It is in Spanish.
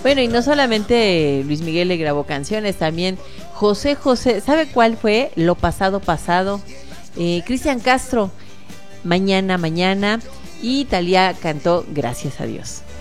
Bueno, y no solamente Luis Miguel le grabó canciones, también José José, ¿sabe cuál fue? Lo pasado pasado. Cristian Castro, Mañana Mañana, y Thalía cantó Gracias a Dios.